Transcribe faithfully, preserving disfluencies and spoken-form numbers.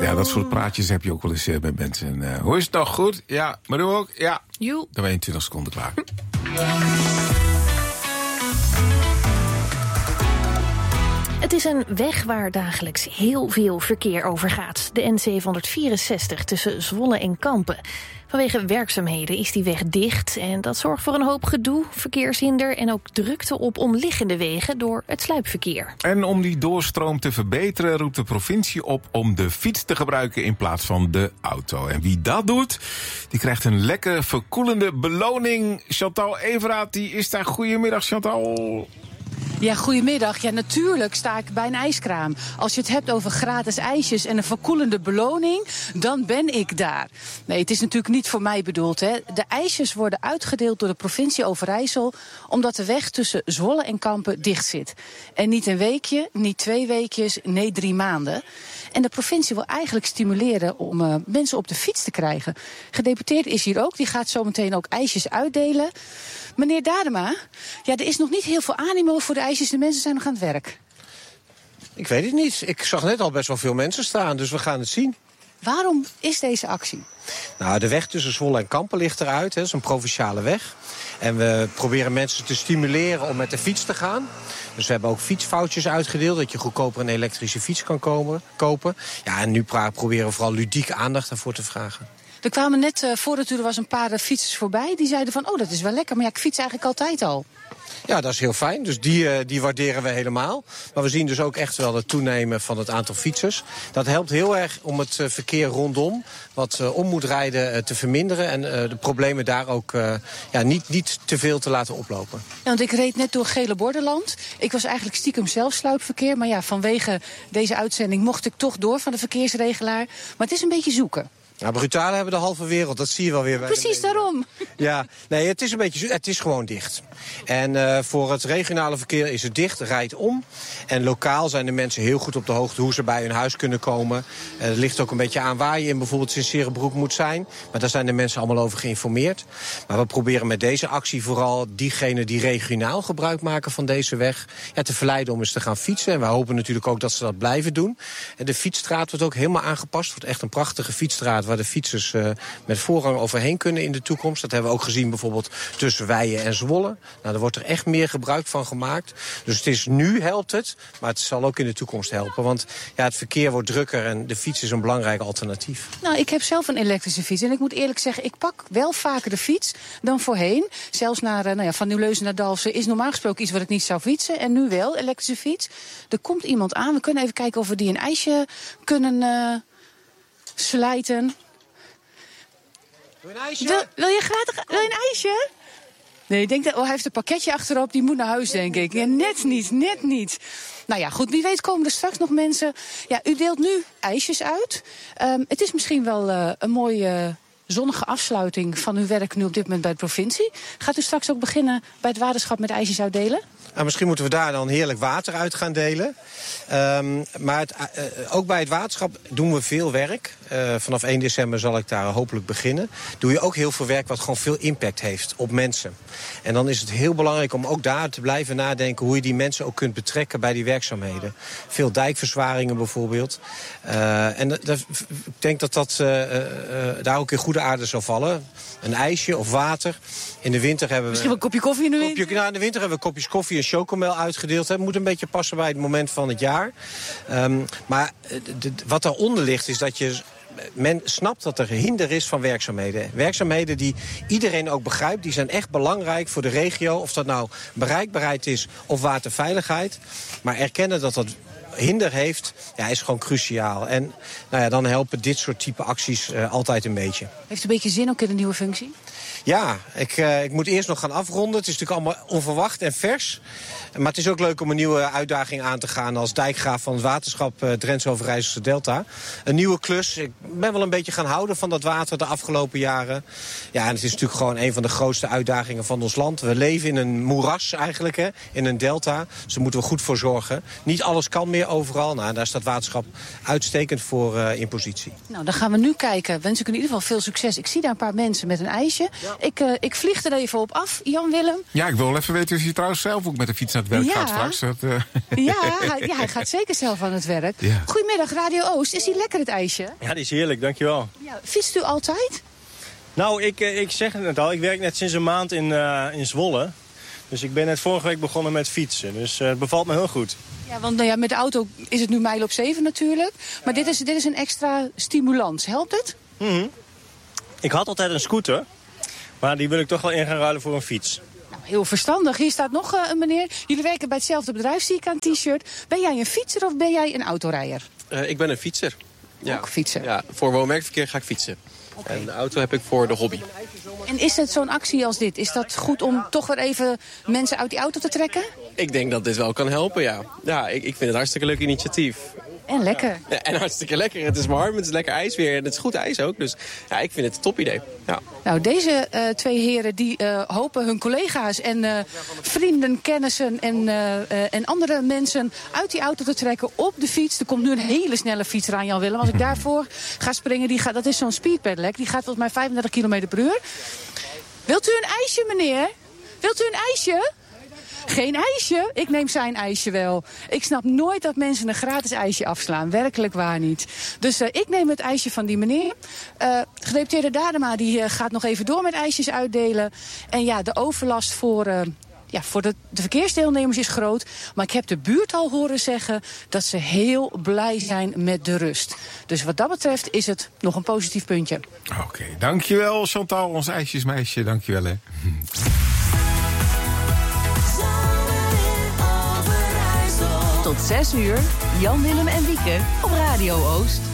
Ja, dat soort praatjes heb je ook wel eens uh, bij mensen. Uh, hoe is het nog? Goed? Ja, maar doe ook? Ja. Joe. Dan ben je in twintig seconden klaar. Het is een weg waar dagelijks heel veel verkeer over gaat. De N zevenhonderdvierenzestig tussen Zwolle en Kampen. Vanwege werkzaamheden is die weg dicht en dat zorgt voor een hoop gedoe, verkeershinder en ook drukte op omliggende wegen door het sluipverkeer. En om die doorstroom te verbeteren roept de provincie op om de fiets te gebruiken in plaats van de auto. En wie dat doet, die krijgt een lekker verkoelende beloning. Chantal Everaat, die is daar. Goedemiddag, Chantal. Ja, goedemiddag. Ja, natuurlijk sta ik bij een ijskraam. Als je het hebt over gratis ijsjes en een verkoelende beloning, dan ben ik daar. Nee, het is natuurlijk niet voor mij bedoeld, hè. De ijsjes worden uitgedeeld door de provincie Overijssel, omdat de weg tussen Zwolle en Kampen dicht zit. En niet een weekje, niet twee weekjes, nee drie maanden. En de provincie wil eigenlijk stimuleren om uh, mensen op de fiets te krijgen. Gedeputeerd is hier ook, die gaat zometeen ook ijsjes uitdelen. Meneer Dadema, ja, er is nog niet heel veel animo voor de ijsjes. De mensen zijn nog aan het werk. Ik weet het niet. Ik zag net al best wel veel mensen staan, dus we gaan het zien. Waarom is deze actie? Nou, de weg tussen Zwolle en Kampen ligt eruit. Dat is een provinciale weg. En we proberen mensen te stimuleren om met de fiets te gaan. Dus we hebben ook fietsfoutjes uitgedeeld, dat je goedkoper een elektrische fiets kan komen, kopen. Ja, en nu proberen we vooral ludieke aandacht daarvoor te vragen. Er kwamen net, uh, voordat u er was, een paar uh, fietsers voorbij. Die zeiden van, oh, dat is wel lekker, maar ja, ik fiets eigenlijk altijd al. Ja, dat is heel fijn. Dus die, uh, die waarderen we helemaal. Maar we zien dus ook echt wel het toenemen van het aantal fietsers. Dat helpt heel erg om het uh, verkeer rondom, wat uh, om moet rijden, uh, te verminderen. En uh, de problemen daar ook uh, ja, niet, niet te veel te laten oplopen. Ja, want ik reed net door Gele Borderland. Ik was eigenlijk stiekem zelf sluipverkeer. Maar ja, vanwege deze uitzending mocht ik toch door van de verkeersregelaar. Maar het is een beetje zoeken. Nou, brutalen hebben de halve wereld, dat zie je wel weer. Bij Precies daarom. Ja, nee, het is een beetje, het is gewoon dicht. En uh, voor het regionale verkeer is het dicht, rijdt om. En lokaal zijn de mensen heel goed op de hoogte hoe ze bij hun huis kunnen komen. Uh, het ligt ook een beetje aan waar je in bijvoorbeeld Sint-Serenbroek moet zijn. Maar daar zijn de mensen allemaal over geïnformeerd. Maar we proberen met deze actie vooral diegenen die regionaal gebruik maken van deze weg, ja, te verleiden om eens te gaan fietsen. En we hopen natuurlijk ook dat ze dat blijven doen. En de fietsstraat wordt ook helemaal aangepast. Het wordt echt een prachtige fietsstraat waar de fietsers uh, met voorrang overheen kunnen in de toekomst. Dat hebben we ook gezien bijvoorbeeld tussen Weijen en Zwolle. Nou, daar wordt er echt meer gebruik van gemaakt. Dus het is nu helpt het, maar het zal ook in de toekomst helpen. Want ja, het verkeer wordt drukker en de fiets is een belangrijk alternatief. Nou, ik heb zelf een elektrische fiets. En ik moet eerlijk zeggen, ik pak wel vaker de fiets dan voorheen. Zelfs naar, nou ja, van Nieuwleuzen naar Dalfsen is normaal gesproken iets wat ik niet zou fietsen. En nu wel, elektrische fiets. Er komt iemand aan. We kunnen even kijken of we die een ijsje kunnen uh, slijten. Wil je een ijsje? Wil, wil je graag wil je een ijsje? Nee, ik denk dat, oh, hij heeft een pakketje achterop, die moet naar huis, denk ik. Ja, net niet, net niet. Nou ja, goed, wie weet komen er straks nog mensen. Ja, u deelt nu ijsjes uit. Um, het is misschien wel uh, een mooie uh, zonnige afsluiting van uw werk nu op dit moment bij de provincie. Gaat u straks ook beginnen bij het waterschap met ijsjes uitdelen? Nou, misschien moeten we daar dan heerlijk water uit gaan delen. Um, maar het, uh, ook bij het waterschap doen we veel werk. Uh, vanaf één december zal ik daar hopelijk beginnen. Doe je ook heel veel werk wat gewoon veel impact heeft op mensen. En dan is het heel belangrijk om ook daar te blijven nadenken hoe je die mensen ook kunt betrekken bij die werkzaamheden. Veel dijkverzwaringen bijvoorbeeld. Uh, en dat, ik denk dat dat uh, uh, daar ook in goede aarde zal vallen. Een ijsje of water. In de winter hebben we... Misschien wel een kopje koffie in de winter? Kopje, nou, in de winter hebben we kopjes koffie en chocomel uitgedeeld. Het moet een beetje passen bij het moment van het jaar. Um, maar de, de, wat daaronder ligt is dat je... Men snapt dat er hinder is van werkzaamheden. Werkzaamheden die iedereen ook begrijpt. Die zijn echt belangrijk voor de regio. Of dat nou bereikbaarheid is of waterveiligheid. Maar erkennen dat dat hinder heeft, ja, is gewoon cruciaal. En nou ja, dan helpen dit soort type acties uh, altijd een beetje. Heeft u een beetje zin ook in de nieuwe functie? Ja, ik, uh, ik moet eerst nog gaan afronden. Het is natuurlijk allemaal onverwacht en vers. Maar het is ook leuk om een nieuwe uitdaging aan te gaan als dijkgraaf van het waterschap uh, Drents-Overijsselse Delta. Een nieuwe klus. Ik ben wel een beetje gaan houden van dat water de afgelopen jaren. Ja, en het is natuurlijk gewoon een van de grootste uitdagingen van ons land. We leven in een moeras eigenlijk, hè, in een delta. Dus daar moeten we goed voor zorgen. Niet alles kan meer overal. Nou, daar staat waterschap uitstekend voor uh, in positie. Nou, dan gaan we nu kijken. Wens ik in ieder geval veel succes. Ik zie daar een paar mensen met een ijsje. Ja. Ik, uh, ik vlieg er even op af, Jan-Willem. Ja, ik wil wel even weten of je trouwens zelf ook met de fiets naar het werk ja. gaat straks. Dat, uh... ja, hij, ja, hij gaat zeker zelf aan het werk. Ja. Goedemiddag, Radio Oost. Is die lekker, het ijsje? Ja, die is heerlijk, dankjewel. Ja, fietst u altijd? Nou, ik, ik zeg het net al. Ik werk net sinds een maand in, uh, in Zwolle. Dus ik ben net vorige week begonnen met fietsen. Dus uh, het bevalt me heel goed. Ja, want nou ja, met de auto is het nu mijl op zeven natuurlijk. Maar dit is, dit is een extra stimulans. Helpt het? Mm-hmm. Ik had altijd een scooter. Maar die wil ik toch wel in gaan ruilen voor een fiets. Nou, heel verstandig. Hier staat nog uh, een meneer. Jullie werken bij hetzelfde bedrijf, zie ik aan het t-shirt. Ben jij een fietser of ben jij een autorijder? Uh, ik ben een fietser. Ja. Ook fietser? Ja, voor woon-werkverkeer ga ik fietsen. Okay. En de auto heb ik voor de hobby. En is het zo'n actie als dit? Is dat goed om toch weer even mensen uit die auto te trekken? Ik denk dat dit wel kan helpen, ja. Ja, ik, ik vind het een hartstikke leuk initiatief. En lekker. Ja, en hartstikke lekker. Het is warm, het is lekker ijs weer. En het is goed ijs ook. Dus ja, ik vind het een top idee. Ja. Nou, deze uh, twee heren die uh, hopen hun collega's en uh, vrienden, kennissen en, uh, uh, en andere mensen uit die auto te trekken op de fiets. Er komt nu een hele snelle fietser aan, Jan-Willem. Als ik daarvoor ga springen, die gaat, dat is zo'n speedpedelec. Die gaat volgens mij vijfendertig kilometer per uur. Wilt u een ijsje, meneer? Wilt u een ijsje? Geen ijsje? Ik neem zijn ijsje wel. Ik snap nooit dat mensen een gratis ijsje afslaan. Werkelijk waar niet. Dus uh, ik neem het ijsje van die meneer. Uh, gedeputeerde Dadema die uh, gaat nog even door met ijsjes uitdelen. En ja, de overlast voor... Uh, Ja, voor de, de verkeersdeelnemers is groot. Maar ik heb de buurt al horen zeggen dat ze heel blij zijn met de rust. Dus wat dat betreft is het nog een positief puntje. Oké, okay, dankjewel Chantal, ons ijsjesmeisje. Dankjewel hè. Tot zes uur, Jan, Willem en Wieke op Radio Oost.